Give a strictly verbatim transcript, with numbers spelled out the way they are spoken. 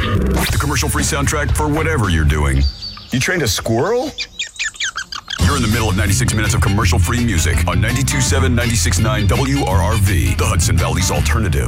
The commercial-free soundtrack for whatever you're doing. You trained a squirrel? You're in the middle of ninety-six minutes of commercial-free music on ninety-two point seven, ninety-six point nine W R R V, the Hudson Valley's alternative.